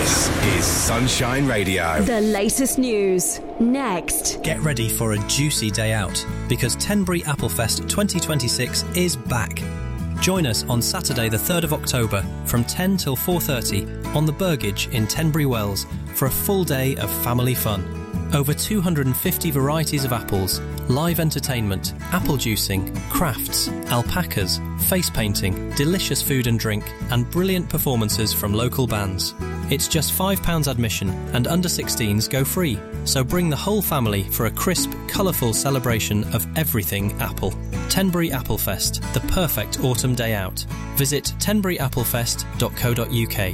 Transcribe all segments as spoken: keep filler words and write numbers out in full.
This is Sunshine Radio. The latest news, next. Get ready for a juicy day out, because Tenbury Applefest twenty twenty-six is back. Join us on Saturday the third of October from ten till four thirty on the Burgage in Tenbury Wells for a full day of family fun. Over two hundred fifty varieties of apples, live entertainment, apple juicing, crafts, alpacas, face painting, delicious food and drink, and brilliant performances from local bands. It's just five pounds admission and under sixteens go free, so bring the whole family for a crisp, colourful celebration of everything Apple. Tenbury Applefest, the perfect autumn day out. Visit tenbury applefest dot co dot uk.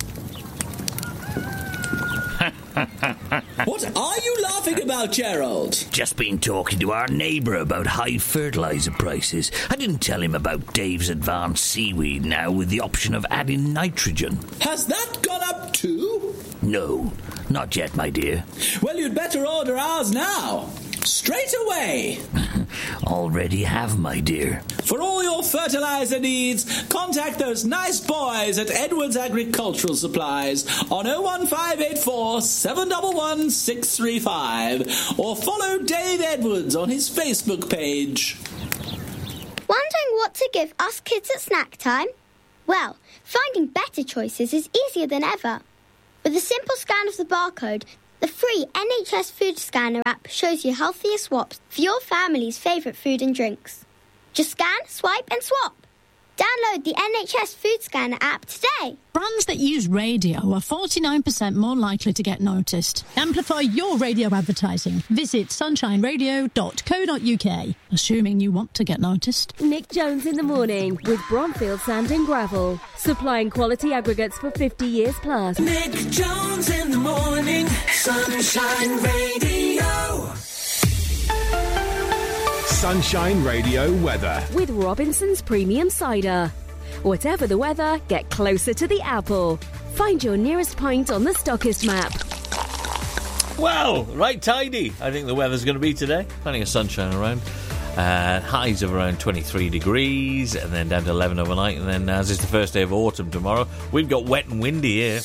What are you laughing about, Gerald? Just been talking to our neighbour about high fertiliser prices. I didn't tell him about Dave's Advanced Seaweed now with the option of adding nitrogen. Has that gone up too? No, not yet, my dear. Well, you'd better order ours now. Straight away. Already have, my dear. For all your fertiliser needs, contact those nice boys at Edwards Agricultural Supplies on oh one five eight four, seven one one, six three five or follow Dave Edwards on his Facebook page. Wondering what to give us kids at snack time? Well, finding better choices is easier than ever. With a simple scan of the barcode, the free N H S Food Scanner app shows you healthier swaps for your family's favourite food and drinks. Just scan, swipe and swap. Download the N H S Food Scanner app today. Brands that use radio are forty-nine percent more likely to get noticed. Amplify your radio advertising. Visit sunshine radio dot co dot uk, assuming you want to get noticed. Nick Jones in the morning with Bromfield Sand and Gravel. Supplying quality aggregates for fifty years plus. Nick Jones in the morning, Sunshine Radio. Sunshine Radio weather. With Robinson's Premium Cider. Whatever the weather, get closer to the apple. Find your nearest pint on the Stockist map. Well, right tidy, I think the weather's going to be today. Plenty of sunshine around. Uh, highs of around twenty-three degrees, and then down to eleven overnight. And then, as it's the first day of autumn tomorrow, we've got wet and windy here.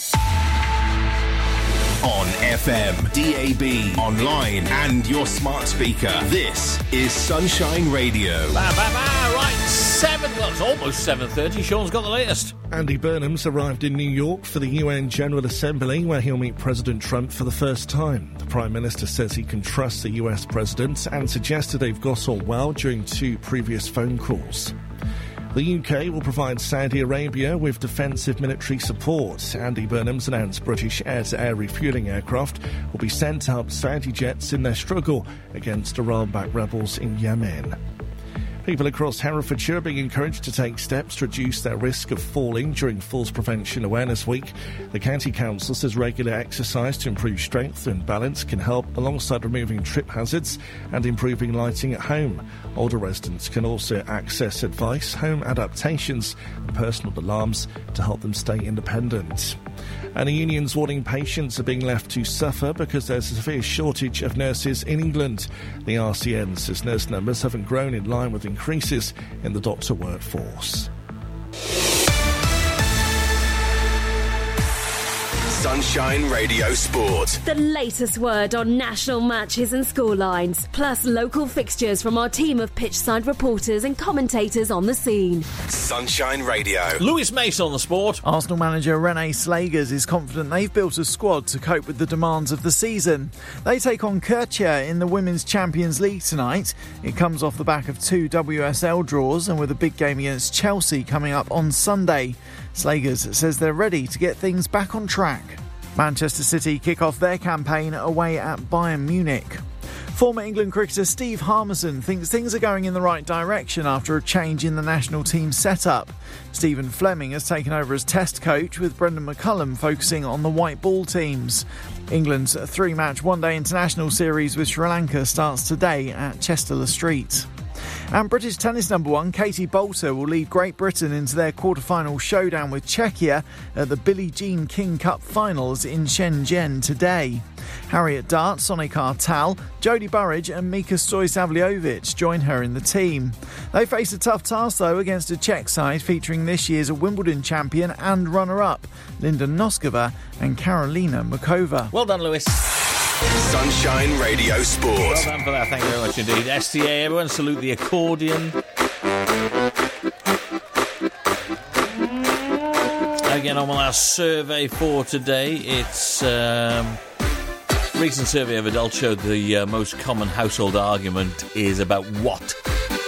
On F M, D A B, online, and your smart speaker. This is Sunshine Radio. Bah, bah, bah, right, seven. Well, it's almost seven thirty. Sean's got the latest. Andy Burnham's arrived in New York for the U N General Assembly, where he'll meet President Trump for the first time. The Prime Minister says he can trust the U S President and suggested they've got on well during two previous phone calls. The U K will provide Saudi Arabia with defensive military support. Andy Burnham's announced British air-to-air refuelling aircraft will be sent to help Saudi jets in their struggle against Iran-backed rebels in Yemen. People across Herefordshire are being encouraged to take steps to reduce their risk of falling during Falls Prevention Awareness Week. The County Council says regular exercise to improve strength and balance can help alongside removing trip hazards and improving lighting at home. Older residents can also access advice, home adaptations and personal alarms to help them stay independent. And the union's warning patients are being left to suffer because there's a severe shortage of nurses in England. The R C N says nurse numbers haven't grown in line with increases in the doctor workforce. Sunshine Radio Sport. The latest word on national matches and scorelines, plus local fixtures from our team of pitchside reporters and commentators on the scene. Sunshine Radio. Lewis Mason on the sport. Arsenal manager Rene Slagers is confident they've built a squad to cope with the demands of the season. They take on Kirchner in the Women's Champions League tonight. It comes off the back of two W S L draws and with a big game against Chelsea coming up on Sunday. Slagers says they're ready to get things back on track. Manchester City kick off their campaign away at Bayern Munich. Former England cricketer Steve Harmison thinks things are going in the right direction after a change in the national team setup. Stephen Fleming has taken over as Test coach, with Brendan McCullum focusing on the white ball teams. England's three-match one-day international series with Sri Lanka starts today at Chester-le-Street. And British tennis number one, Katie Boulter, will lead Great Britain into their quarter-final showdown with Czechia at the Billie Jean King Cup finals in Shenzhen today. Harriet Dart, Sonika Tal, Jodie Burrage and Mika Stojsavljevic join her in the team. They face a tough task, though, against a Czech side featuring this year's Wimbledon champion and runner-up, Linda Noskova and Karolina Mukova. Well done, Lewis. Sunshine Radio Sport. Well done for that, thank you very much indeed. S T A, everyone salute the accordion. Again, on our survey for today, it's... Um, recent survey of adults showed the uh, most common household argument is about what.